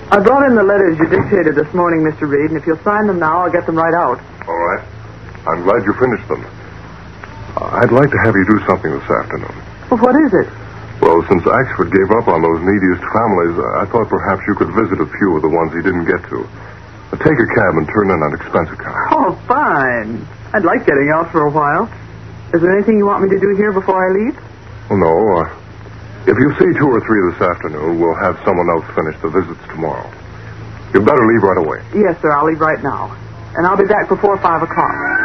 I brought in the letters you dictated this morning, Mr. Reed, and if you'll sign them now, I'll get them right out. All right. I'm glad you finished them. I'd like to have you do something this afternoon. Well, what is it? Well, since Axford gave up on those neediest families, I thought perhaps you could visit a few of the ones he didn't get to. Take a cab and turn in an expense account. Oh, fine. I'd like getting out for a while. Is there anything you want me to do here before I leave? Well, no. If you see 2 or 3 this afternoon, we'll have someone else finish the visits tomorrow. You'd better leave right away. Yes, sir. I'll leave right now. And I'll be back before 5 o'clock.